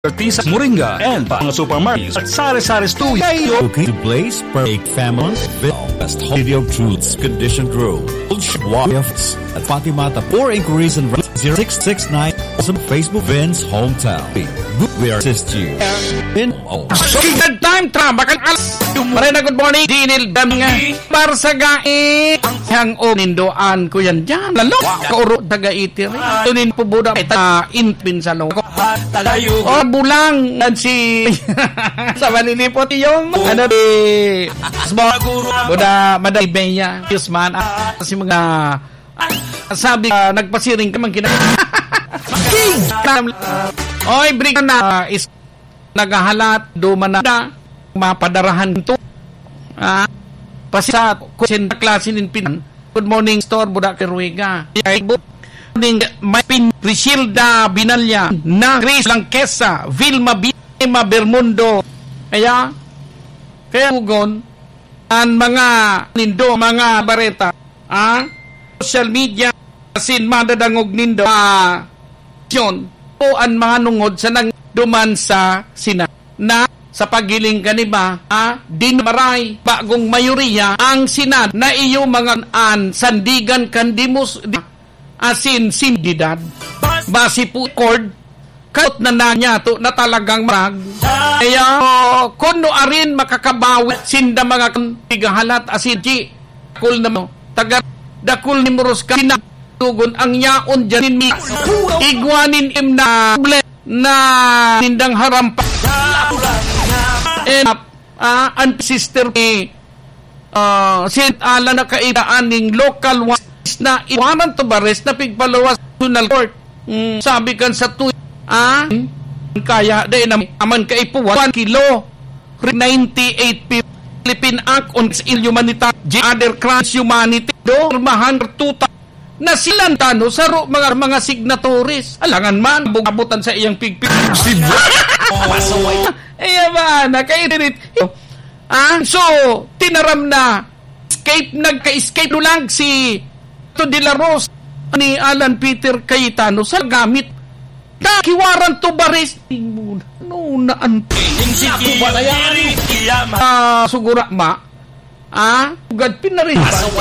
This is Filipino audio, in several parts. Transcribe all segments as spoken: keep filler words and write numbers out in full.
Artisa Moringa and mga supermarkets at sari-sari studio. Okay to place perfect family best video truths condition grow. Wafts at Fatimata. For inquiries and zero six six nine Facebook Vince Hometown. We are assist you. In oh. So good time tra bakal alas. Marina good morning. Dinil dam nga para sa gai ang onindoan ko yan diyan. Lalo kauro taga itir. Tunin po buda ita inpin sa lo. Oh bulang si sa malilipot yung ano di buda maday beya Yusman si mga sabi uh, nagpasiring ka man kina oy bring na is nagahalat duman na mapadarahan to ah pasat kusin klase nin pinan. Good morning store buda Keruega morning may pin Risilda Binalya na Chris Langkesa Vilma Bima Bermundo kaya kaya ugon ang mga nindo mga bareta ah social media sin madadangog nindo ah yon po ang mga nungod sa nang duman sa sina na sa pagiling kanima ah dinmaray bagong mayoriya ang sinad na iyo mga an sandigan kandimus asin sindidad basi po cord kaut na na niya to na talagang mag kaya uh, kuno arin makakabawi sinda mga tigahalat asin chi kul na mo taga dakul ni muros ka tugon ang yaon dyan mi igwanin im na na nindang harampa and uh, ang sister ni uh, Saint Ala na kaidaan ning local one na iwanan to bares na pigpalawas national court mm, sabi kan sa tu ah kaya day na aman kay puwan one kilo ninety-eight Philippine Act on Humanitarian Other Crimes Humanity do mahan tuta na silang tano sa ro, mga mga signatories alangan man bugabutan sa iyang pigpig eh ba na kay ah so tinaram na escape nagka-escape lang si to de la Rosa ni Alan Peter Cayetano sa gamit na kiwaran to baris no na anti ba na yan ah sugura ma ah ugad pinarin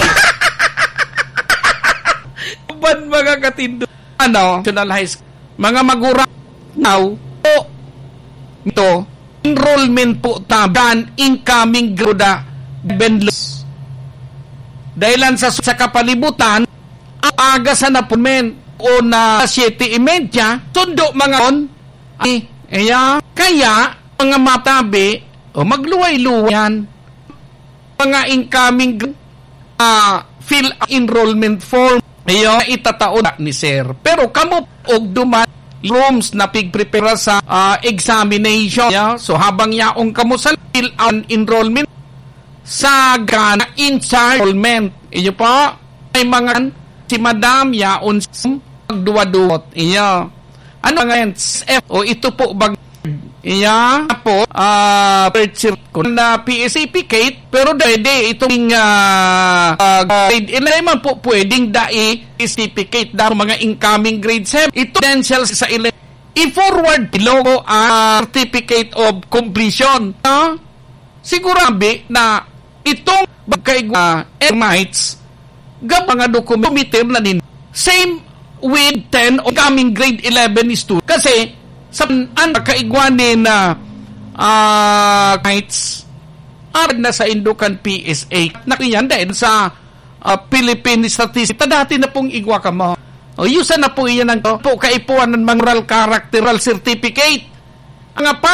ban mga katindo ano national high school mga magura now po ito enrollment po taban incoming gruda benlos dahilan sa sa kapalibutan ang aga sa napumen o na siyete imedya sundo mga on ay kaya kaya mga matabi o magluway-luway yan mga incoming uh, fill enrollment form ayo itataon ni sir pero kamo og duman rooms na pigprepara sa uh, examination yeah? So habang yaong kamo sa fill out enrollment sa gana in charge enrollment iyo pa ay mga si madam yaon magduwa-duwot iya ano ngayon F o ito po bag iya po ah uh, ko na P S A P Kate pero dede itong uh, uh, grade eleven po pwedeng dai certificate da mga incoming grade seven ito credentials sa eleven i-forward logo ang uh, certificate of completion uh, sigurabi na itong bagkaigwa ermites gab mga dokumenter na din same with ten o coming grade eleven student kasi sa ang kaigwanin na uh, kites ar na sa Indukan P S A nakiyan dahil sa uh, Philippine Statistics dati na pong igwa ka mo o yusa na po iyan ang po kaipuan ng mga moral characteral certificate ang